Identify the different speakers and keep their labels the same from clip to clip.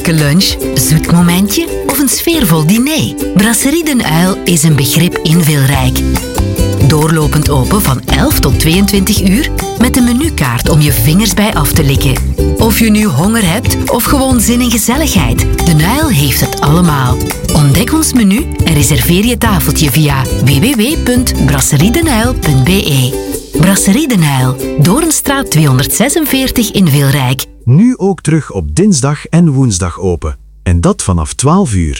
Speaker 1: heerlijke lunch, zoet momentje of een sfeervol diner? Brasserie Den Uil is een begrip in Wilrijk. Doorlopend open van 11 tot 22 uur met een menukaart om je vingers bij af te likken. Of je nu honger hebt of gewoon zin in gezelligheid, Den Uil heeft het allemaal. Ontdek ons menu en reserveer je tafeltje via www.brasseriedenuil.be. Brasserie Den Uil, Doornstraat 246 in Wilrijk.
Speaker 2: Nu ook terug op dinsdag en woensdag open. En dat vanaf 12 uur.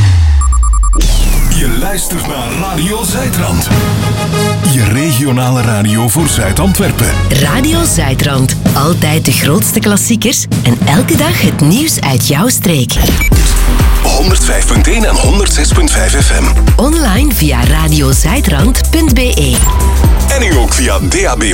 Speaker 3: Je luistert naar Radio Zuidrand. Je regionale radio voor Zuid-Antwerpen.
Speaker 1: Radio Zuidrand. Altijd de grootste klassiekers en elke dag het nieuws uit jouw streek.
Speaker 3: 105.1 en 106.5 FM.
Speaker 1: Online via radiozuidrand.be.
Speaker 3: En nu ook via DAB+.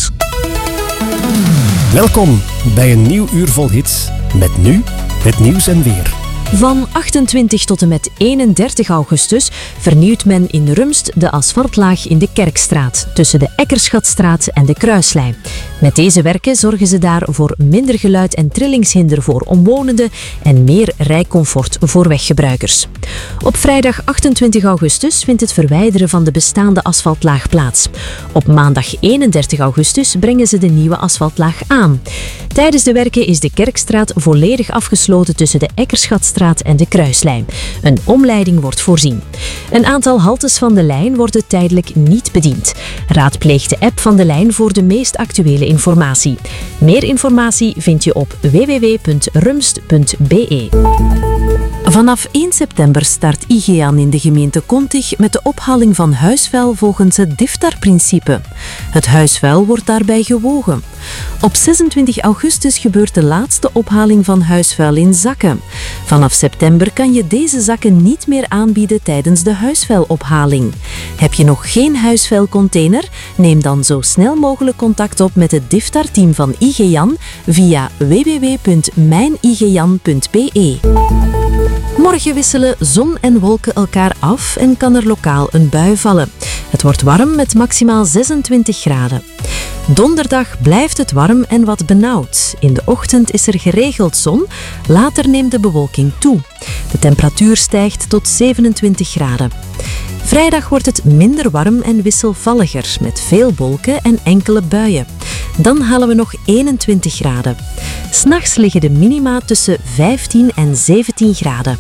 Speaker 4: Welkom bij een nieuw uur vol hits. Met nu het nieuws en weer.
Speaker 5: Van 28 tot en met 31 augustus vernieuwt men in Rumst de asfaltlaag in de Kerkstraat, tussen de Eckerschatstraat en de Kruislijn. Met deze werken zorgen ze daar voor minder geluid- en trillingshinder voor omwonenden en meer rijcomfort voor weggebruikers. Op vrijdag 28 augustus vindt het verwijderen van de bestaande asfaltlaag plaats. Op maandag 31 augustus brengen ze de nieuwe asfaltlaag aan. Tijdens de werken is de Kerkstraat volledig afgesloten tussen de Eckerschatstraat en de Kruislijn. Een omleiding wordt voorzien. Een aantal haltes van de lijn worden tijdelijk niet bediend. Raadpleeg de app van de lijn voor de meest actuele informatie. Meer informatie vind je op www.rumst.be. Vanaf 1 september start IGEAN in de gemeente Kontig met de ophaling van huisvuil volgens het DIFTAR-principe. Het huisvuil wordt daarbij gewogen. Op 26 augustus gebeurt de laatste ophaling van huisvuil in zakken. Vanaf september kan je deze zakken niet meer aanbieden tijdens de huisvuilophaling. Heb je nog geen huisvuilcontainer? Neem dan zo snel mogelijk contact op met het DIFTAR-team van IGEAN via www.mijnigean.be. Morgen wisselen zon en wolken elkaar af en kan er lokaal een bui vallen. Het wordt warm met maximaal 26 graden. Donderdag blijft het warm en wat benauwd. In de ochtend is er geregeld zon, later neemt de bewolking toe. De temperatuur stijgt tot 27 graden. Vrijdag wordt het minder warm en wisselvalliger, met veel wolken en enkele buien. Dan halen we nog 21 graden. 'S Nachts liggen de minima tussen 15 en 17 graden.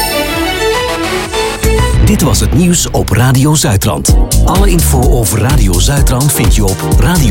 Speaker 6: Dit was het nieuws op Radio Zuidrand. Alle info over Radio Zuidrand vind je op radio.